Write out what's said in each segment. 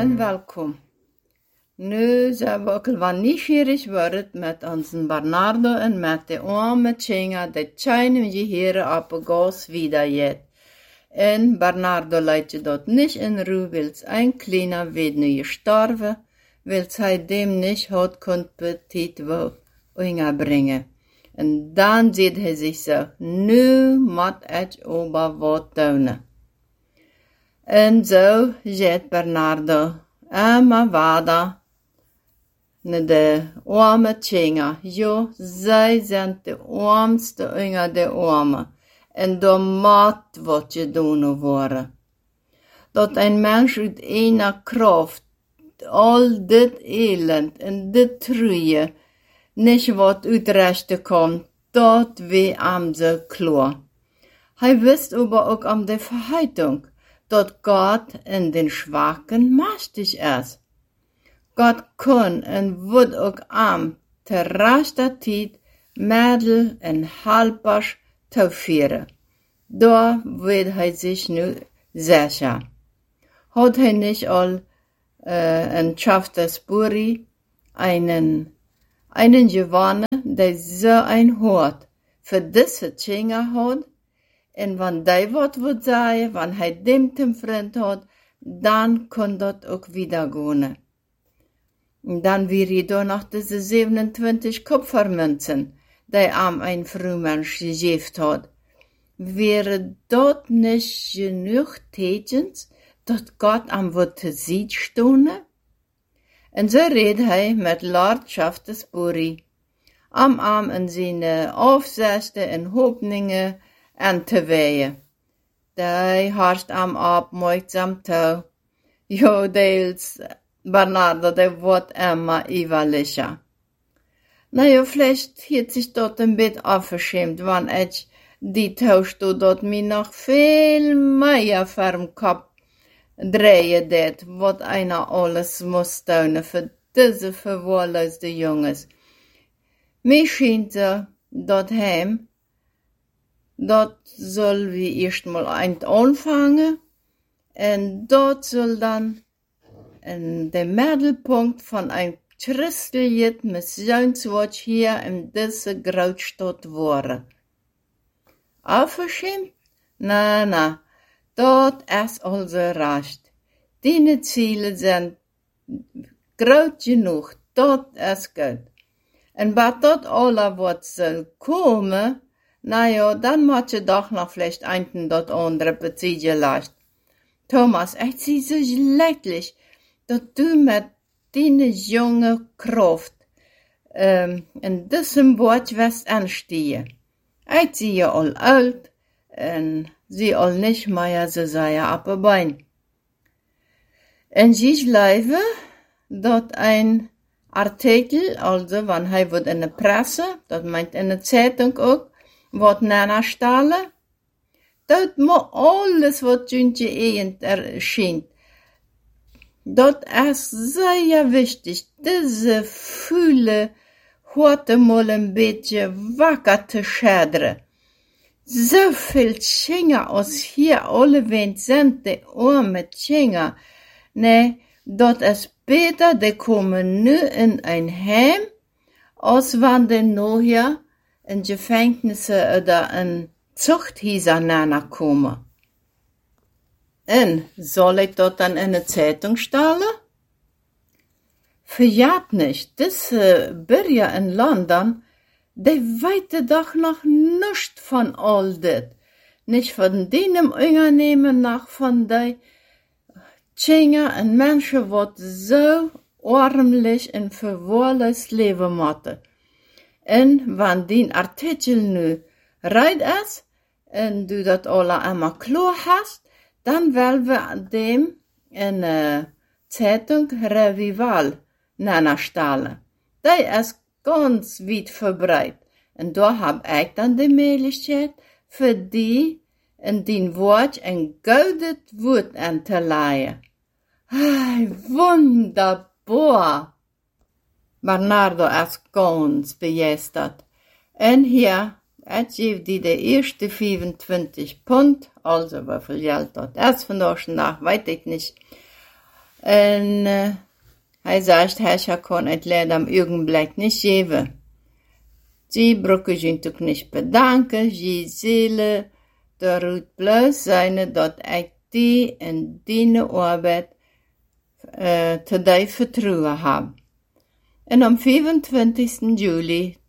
en welkom. Nu zijn we ook wel nieuwsgierig geworden met onze Bernardo en met de arme Chinga, die kleine geheren op de gas wiederjet. En Bernardo leidt je dat niet in Ruhe, weil ein kleiner wird nu gestorven, weil hij dem nicht hat kunt petit wo bringen. En dan ziet hij zich zo, nu moet ik over wat doen. En zo gaat Bernardo immer weiter naar de arme Chinga. Jo, zij zijn de armste onder de armen. En daar moet wat gedaan worden. Dat een mens uit ene kracht al dit elend en dit truie niet wat uitrechten komt, dat we am zo klaar. Hij wist aber ook om de verheitung, dat God in den Schwachen machtig is. God kan en wordt ook am ter rechter tijd middel en helpers toevieren. Daar weet hij zich nu zeker. Had hij niet al in Shaftesbury einen gewonnen, der so ein Hort für diese Chinga hat, en wann die wat wird sagen, wann hij dem zum Freund hat, dann kann dat auch wieder gehen. Und dann wäre da noch diese 27 Kupfermünzen, die am ein Frühmensch gegeben hat. Wäre dort nicht genug Tätens, dat Gott am wird zu Sied stone? En so redet hij mit Lord Shaftesbury, am Arm in seine Aufsätze en Hoffnungen en te weien. Die harst am aufmerksam toe. Jo, deels Bernardo, der wordt immer ehrlicher. Ja, vielleicht hat sich dort ein bisschen aufgeschämt, wann ich die tauscht, dort mir noch viel mehr vom Kopf drehen det, wat einer alles muss tun für diese verwahrloste Jungs. Mir scheint so, dat heim, dort soll wir erstmal anfangen, und dort soll dann der Mittelpunkt von ein christliches Missionswort hier in dieser Großstadt worden. Aufgeschämt? Na. Dat is also recht. Die Ziele sind groot genoeg, dat is goed. En bij dat alle wat soll komen, ja, dan moet je doch nog vielleicht einen dat andere beziehen leicht. Thomas, ich zie so leidlich, dat du mit deine junge Kraft in diesem Wort wirst anstehen. Ich zie je al alt, en sie al nicht mehr so sehr abbein. En ich glaube, dat ein Artikel, also wann hij wird in der Presse, dat meint in der Zeitung auch, wat nachstellen, dat mo alles wat Jüntje Ehend erscheint. Dat is sehr wichtig, diese Fühle heute mal ein bisschen wacker zu schädern. So viel Chinga aus hier alle Wind sind, die arme Chinga. Nee, dat is beter, die kommen nu in ein Heim, als wann die nachher in Gefängnisse oder in Zuchthäuser kommen. En, soll ich dort dann in eine Zeitung stellen? Verjagt nicht, diese Bürger in London, die weite doch noch nicht von all dit. Nicht von deinem Unternehmen, noch von die Chinga und Menschen, wat so armlich und verwahrlost leben moeten. En wann den Artikel nu reit is, en du dat alle einmal klar hast, dann werden wir dem in Zeitung Revival nachstellen. Die ist ganz weit verbreitet. Und da hab ich dann die Möglichkeit, für die in den Wort ein goldes Wort anzuleihen. Wunderbar! Bernardo ist ganz begeistert. Und hier, ich gebe die erste 25 Pfund, also wie viel Geld das ist von der Nacht, weiß ich nicht. En hij sagt, hij kon het Leid am Augenblick nicht geben. Sie brauchen sich doch nicht bedanken, sie Seele, darut bloß seine, dat ik die en die Arbeit te die vertrouwen heb. En am 25. Juli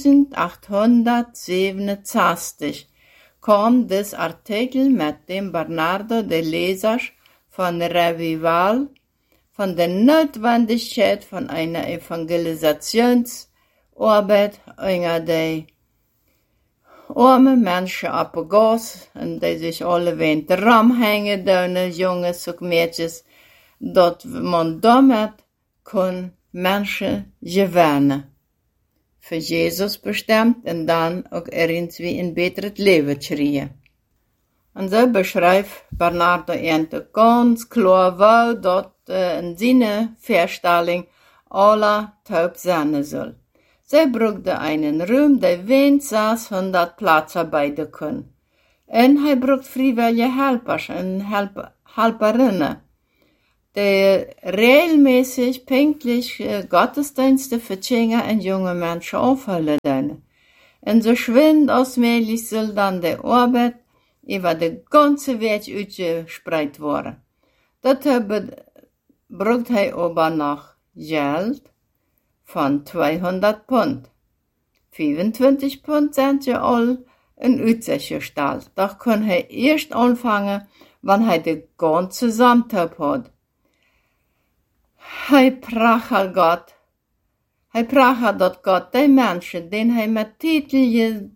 1867 kam das Artikel mit dem Bernardo de Lesage von Revival, von der Notwendigkeit von einer Evangelisationsarbeit einer der armen Menschen auf der Gas, und die sich alle während der Raum hängen, die Jungs und Mädchen, dat man damit kann Menschen gewinnen. Für Jesus bestimmt und dann auch irgendwie ein besseres Leben kriegen. Und so beschreibt Bernardo ganz klar, wo dort in seiner Vorstellung aller taub sein soll. Sie brauchte einen Raum, der wen 600 Plätze beide können. Und er braucht freiwillige Helfer und Helferinnen, die regelmäßig pünktlich Gottesdienste für Kinder und junge Menschen aufhalten. Und so schwind als möglich soll dann die Arbeit über die ganze Welt ausgespreid worden. Dazu braucht er aber noch Geld von 200 Pfund. 25 Pfund sind ja all in Aussicht gestellt. Doch kann er erst anfangen, wenn er die ganze Samtag hat. Hij pracht Gott. Hij pracht dat Gott die Menschen, den hij met Titel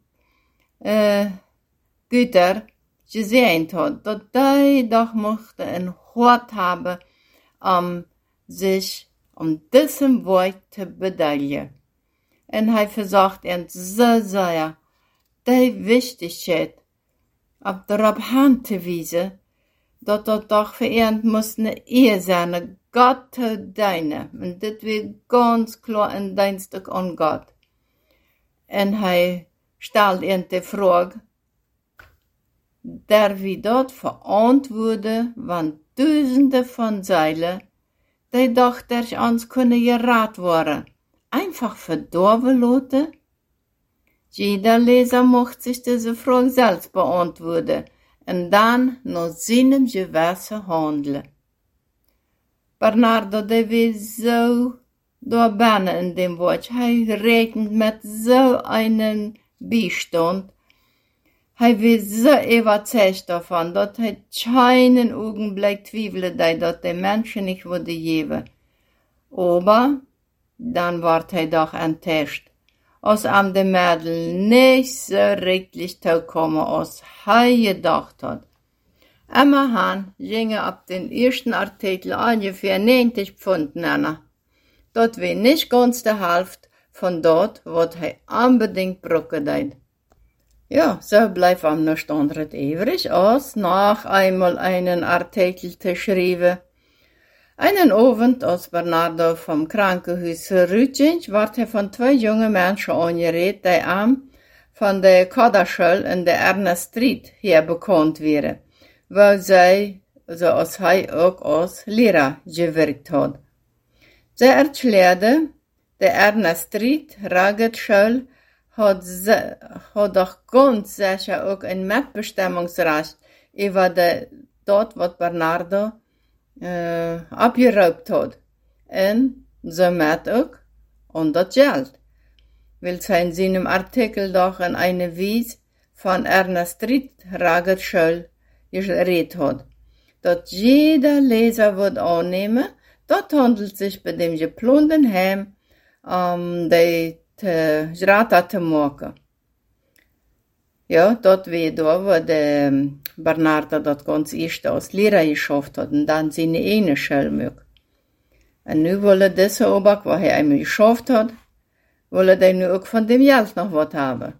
Güter gesehen hat, dat die doch mochten ein Hort haben, sich diesem Wort zu beteiligen. Und hij versagt ihn so sehr, die Wichtigkeit, darauf Hand zu wiesen, dat doch für ihn muss eine Ehe sein, Gott zu dienen. Und das wird ganz klar ein Dienst an Gott. Und hij stellt ihn die Frage, der wir dort verantworten, wenn Tausende von Seilen, die doch durch uns können gerat worden, einfach verdorben lassen? Jeder Leser macht sich diese Frage selbst beantworten und dann nach seinem Gewissen handeln. Bernardo, der will so durchbannen in dem Wort. Er rechnet mit so einem Beistand. Er will so überzeugt davon, dass er keinen Augenblick zweifelt, dass die Menschen nicht würden geben. Aber dann wird er doch enttäuscht, als ihm die Mädel nicht so richtig zukommen, als er gedacht hat. Immerhin gingen ab den ersten Artikel ungefähr 90 Pfund nennen. Das wäre nicht ganz die Hälfte von dort, was er unbedingt brauchen würde. Ja, so bleibt ihm nichts anderes übrig, als noch einmal einen Artikel zu schreiben. Einen Abend, als Bernardo vom Krankenhaus zurückging, wurde er von 2 jungen Menschen angeredet, die ihm von der Kaderschule in der Ernest Street hier bekannt wären, wo sie, so als er auch als Lehrer gewirkt hat. Sie erklärte, der Ernest Street Ragetschule hat doch ganz sicher auch ein Mitbestimmungsrecht über dort, was Bernardo abgeraubt hat. Und somit auch und das Geld. Weil sie in seinem Artikel doch in eine Weise von Ernest Street Ragetschule geredet hat. Dass jeder Leser wird annehmen, dort handelt sich bei dem geplanten Heim, die Grata zu machen. Ja, dort wie da, wo der Bernardo das ganz erst als Lehrer geschafft hat und dann seine eigene Schule mögt. Und nun will er das aber, was er einmal geschafft hat, will er dann auch von dem Geld noch was haben.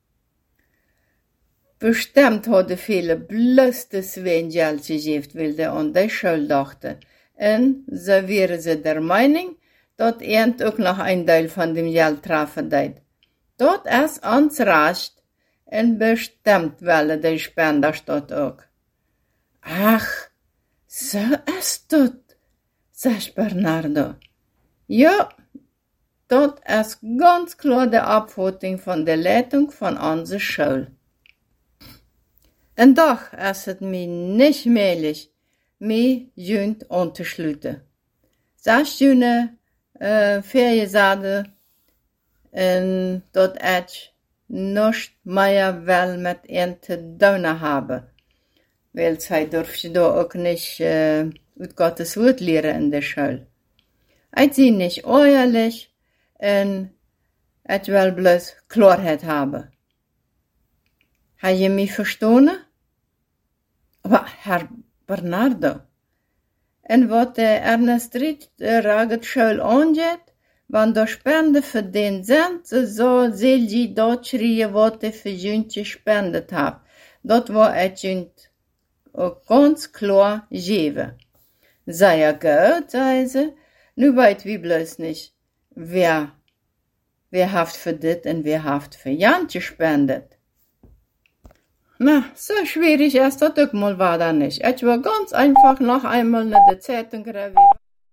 Bestimmt hatte viele bloß deswegen Geld gegeben, weil der an die Schule dachte. Und so wäre sie der Meinung, dass er auch noch ein Teil von dem Geld treffen wird. Dort ist uns recht und bestimmt wollen die Spender dort auch. Ach, so ist das. sagt Bernardo. Ja, das ist ganz klar die Abwürdigung von der Leitung von unserer Schule. Und doch ist es mir nicht möglich, mich Jugend anzuschließen. 6 Jahre Ferien und dat ich nicht mehr will mit ihnen zu tun haben. Weil sie dürfen da auch nicht mit Gottes Wort lehren in der Schule. Ich bin nicht ehrlich und ich will bloß Klarheit haben. Hast du mich verstanden? Aber Herr Bernardo, und was der Ernest Ried Schule angeht, wenn da Spende verdient sind, so soll sie dort schreien, was die für Jünd gespendet haben. Das war ich Jünd auch ganz klar geben. Sei ja gut, sei sie, nu weit wie bloß nicht, wer hat für dit und wer hat für Jan gespendet. Na, so schwierig ist das auch mal war da nicht. Ich war ganz einfach noch einmal in der Zeitung revieren.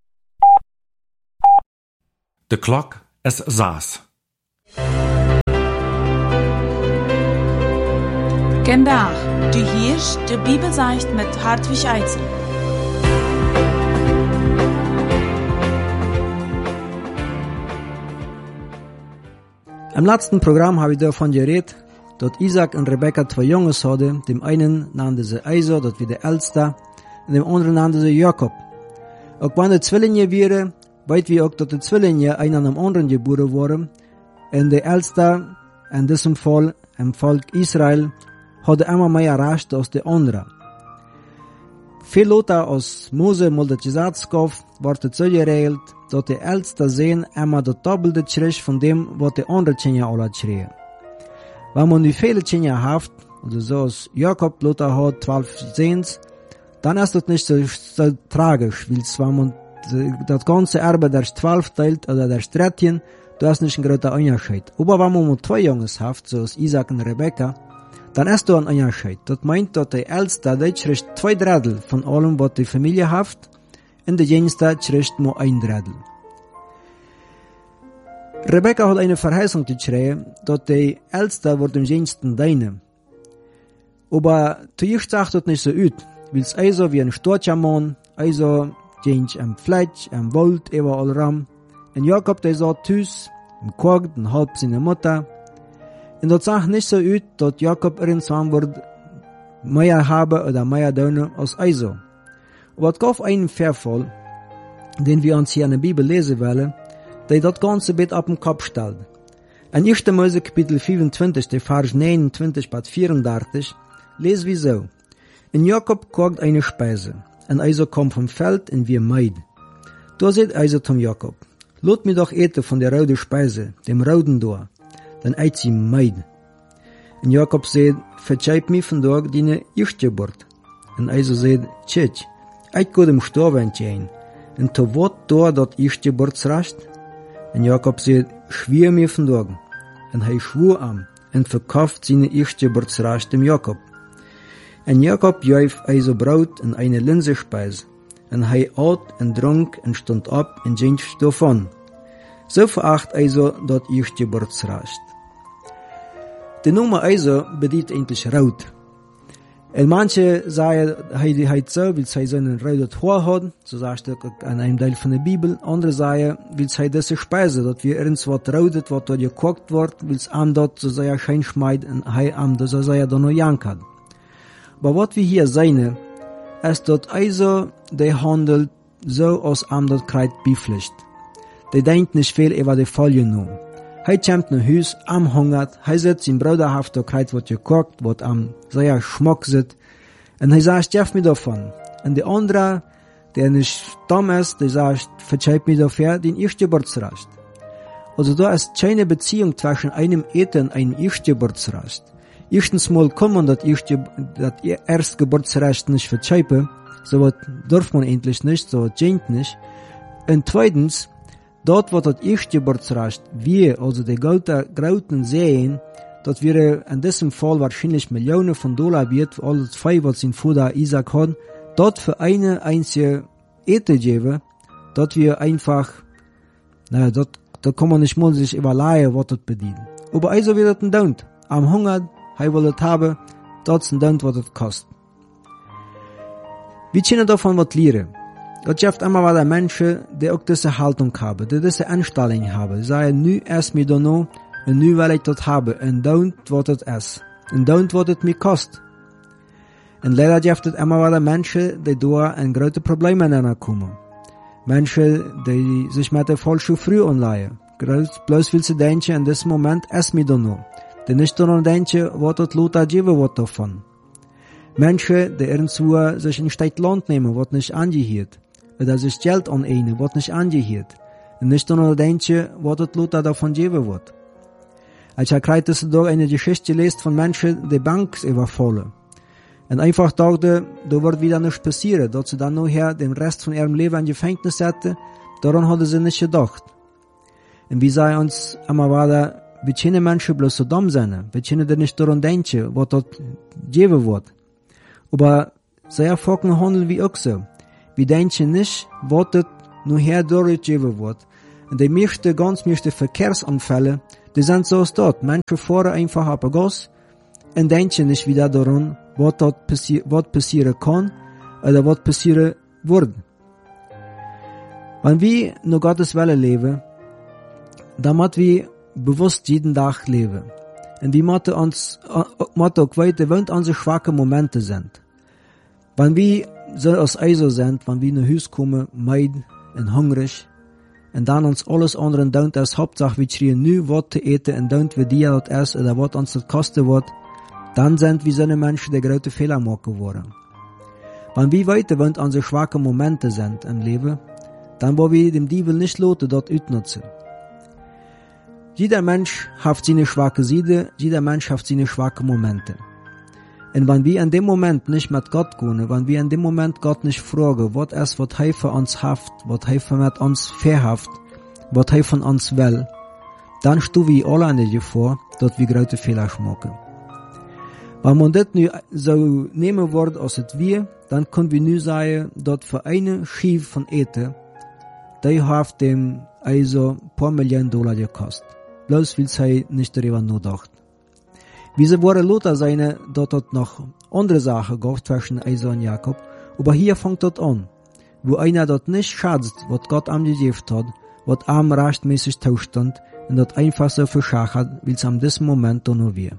De klok is 6. Gendag, du hörst die Bibelseicht mit Hartwig Eitzel. Im letzten Programm habe ich davon geredet, dass Isaac und Rebekka 2 Jungs hatten. Dem einen nannte sie Esau, das war der Älteste, und dem anderen nannte sie Jakob. Auch wenn die Zwillinge wären, weit wie auch, dass die Zwillinge einer nach dem anderen geboren wurden, und der Älteste, in diesem Fall im Volk Israel, hatte immer mehr Recht als der andere. Viel lauter als Mose mal das Gesetz gab, wurde so geregelt, dass der älteste Sohn immer das Doppelte kriegt von dem, was die anderen Kinder alle kriegen. Wenn man die viele Kinder hat, also so als Jakob Luther hat 12 Söhne, dann ist das nicht so tragisch, weil wenn man das ganze Erbe durch 12 teilt oder durch 13, da ist nicht ein großer Unterschied. Aber wenn man 2 Jungs hat, so als Isaac und Rebekka, dann ist da ein Unterschied. Das meint, dass der Älteste, der kriegt 2 Drittel von allem, was die Familie hat, und der Jüngste kriegt nur 1 Drittel. Rebekka hat eine Verheißung gekriegt, dass der Älteste wird dem Jüngsten dienen. Aber zuerst sagt das nicht so aus, weil es also wie ein starker Mann, also ging am Fleisch, am Wald, überall rum. Und Jakob, der sagt Tschüss, und guckt und halb seine Mutter. Und das sagt nicht so aus, dass Jakob irgendwann wird mehr haben oder mehr tun als Esau. Aber es gab einen Verfall, den wir uns hier in der Bibel lesen wollen, der das ganze Bild auf den Kopf stellt. In 1. Mose Kapitel 25, der Vers 29 bis 34, lesen wir so. Und Jakob kocht eine Speise, und Esau kommt vom Feld und wir Meid. Da sagt Esau zum Jakob, lot mir doch eten von der roten Speise, dem roten da, dann eit sie Meid. Und Jakob sagt, verzeih mir von da deine Erstgeburt. Und Esau sagt, tschitsch, ich kann dem Sterben gehen, und to wat da dat Erstgeburtsrecht? Und Jakob sagt, schwör mir von da. Und er schwur am, und verkauft seine Erstgeburtsrecht dem Jakob. Und Jakob jäuf Esau Brot und eine Linsespeise, und er at und trank und stund ab und ging davon. So veracht Esau das Erstgeburtsrecht. Der Name Esau bedeutet eigentlich rot. Und manche sagen, er heißt so, weil er so ein rotes Haar hat, so sagt er an einem Teil von der Bibel. Andere sagen, weil er diese Speise, dass wir irgendwas rotes, was da gekocht wird, weil es am dort so sehr schön schmeidt und er am so sehr da noch jankert. Aber was wir hier sehen, ist, dass Esau, der handelt so, als am dort kreit Beipflicht. Der denkt nicht viel über die Folge nur. Er kommt nach Haus, am hungert, er sitzt im Bruderhaft, der kreit wird gekocht, was am sehr schmuck sitzt, und er sagt, geef mir davon. Und der andere, der nicht dumm ist, der sagt, verzeih mir dafür den Erstgeburtsrecht. Also da ist keine Beziehung zwischen einem Eten und einem Erstgeburtsrecht. Erstens mal kann man das Erstgeburtsrecht nicht verzeihpen, so was darf man endlich nicht, so was geht nicht. Und zweitens, dort wird das Erstgeburtsrecht, wir, also die grauten sehen, dass wir in diesem Fall wahrscheinlich Millionen von Dollar wird, für alles Fei, was sein Vater Isaac hat, dort für eine einzige Ete geben, dort wir einfach, dort kann man nicht mal sich überlegen, was das bedient. Aber also wird das ein Daunt. Am Hunger, will das haben, dort ist ein Daunt, was das kostet. Wir können davon was lernen. Das schafft immer wieder Menschen, die auch diese Haltung haben, die diese Einstellung haben. Sie sagen, nu erst mir da noch, und nu will ich das haben, und Daunt, was das ist. Und Daunt, was das mir kostet. Und leider schafft es immer wieder Menschen, die da ein großes Problem miteinander kommen. Menschen, die sich mit der falschen Früh anleihen. Bloß will sie denken, in diesem Moment ist mir da noch. Die nicht daran denken, was das Lothar geben wird davon. Menschen, die irgendwo sich ein Stück Land nehmen, was nicht angehört. Oder sich Geld aneignen, was nicht angehört. Und nicht daran denken, was das Lothar davon geben wird. Ich habe gerade da eine Geschichte gelesen von Menschen, die Banks überfallen. Und einfach dachte, da wird wieder nichts passieren, dass sie dann nachher den Rest von ihrem Leben in Gefängnis hätten, daran hatten sie nicht gedacht. Und wir sagen uns immer weiter, wir können Menschen bloß so dumm sein, wir können nicht daran denken, was das geben wird. Aber sehr fucking handeln wie auch so. Wir denken nicht, was das nachher durchgeben wird. Und die meisten Verkehrsunfälle, die sind so dort. Menschen fahren einfach auf den Gas und denken nicht wieder daran, was dort passieren kann oder was passieren wird. Wenn wir nur Gottes Wille leben, dann müssen wir bewusst jeden Tag leben. Und wir müssen auch weiter, wenn unsere schwachen Momente sind. Wenn wir so aus Eiser sind, wenn wir nach Hause kommen, müde und hungrig, und dann uns alles andere daunt als Hauptsache, wir schreien nu was zu eten und daunt wir dir das essen oder was uns das kosten wird, dann sind wir so eine Menschen, die große Fehler machen wollen. Wenn wir weiter, wenn unsere schwachen Momente sind im Leben, dann wollen wir dem Diebel nicht lassen, dort ausnutzen. Jeder Mensch hat seine schwache Seite, jeder Mensch hat seine schwachen Momente. Und wenn wir in dem Moment nicht mit Gott gehen, wenn wir in dem Moment Gott nicht fragen, was ist, was er für uns haft, was er mit uns verhaft, was er von uns will, dann stehen wir alle in der Gefahr, dass wir große Fehler machen. Wenn man das nu so nehmen wird, als es wir, dann können wir nu sagen, dass für eine Schiff von Eten, die hat dem also paar Millionen $, gekostet. Bloß weil sie nicht darüber nachdacht. Wieso wurde Lothar seine, dass es noch andere Sachen gab zwischen Esau und Jakob, aber hier fängt das an, wo einer dort nicht schätzt, was Gott ihm gegeben hat, was ihm rechtmäßig zustand, und das einfach so verschachert, weil es am diesem Moment noch wir.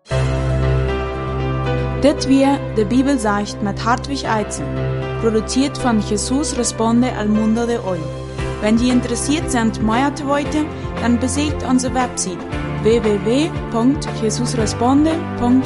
Dit wir de Bibel sagt mit Hartwig Eizen, produziert von Jesus Responde al Mundo de Hoy. Wenn Sie interessiert sind, mehr zu wissen, dann besucht unsere Website www.jesusresponde.org.